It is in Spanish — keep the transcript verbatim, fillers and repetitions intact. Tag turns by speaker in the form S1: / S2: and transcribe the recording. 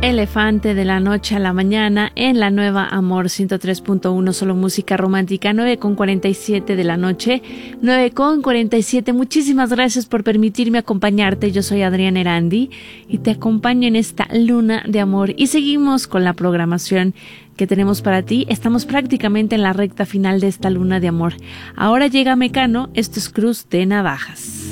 S1: Elefante de la noche a la mañana en la nueva Amor ciento tres punto uno, solo música romántica, nueve con cuarenta y siete de la noche, nueve con cuarenta y siete. Muchísimas gracias por permitirme acompañarte. Yo soy Adriana Erandi y te acompaño en esta luna de amor y seguimos con la programación que tenemos para ti. Estamos prácticamente en la recta final de esta luna de amor. Ahora llega Mecano, esto es Cruz de Navajas.